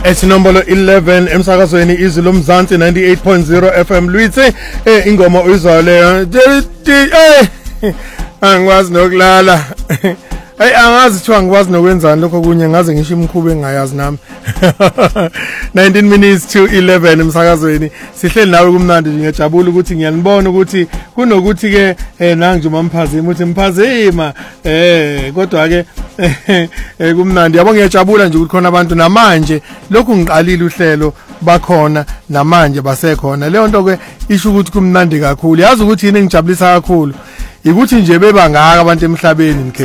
Esinombolo 11 emsakazweni izwi lomzansi 98.0 FM Lwitse ingoma uyizwaleyo angikwazi nokulala angazi kuthiwa ngikwazi nokwenzani lokho kunye ngaze ngisho imkhubo engayazi nami 19 minutes to 11 emsakazweni sihleli nawe kumnandi ngiyajabula ukuthi ngiyanibona ukuthi kunokuthi ke nangi nje Mphazima uthi Mphazima kodwa ke kumnandi yabo ngiyajabula nje ukuthi khona abantu namanje lokhu ngiqalile uhlelo bakhona namanje basekhona leyo nto ke isho ukuthi kumnandi kakhulu yazi ukuthi yini ngijabulisa kakhulu ukuthi nje bebangaka abantu emhlabeni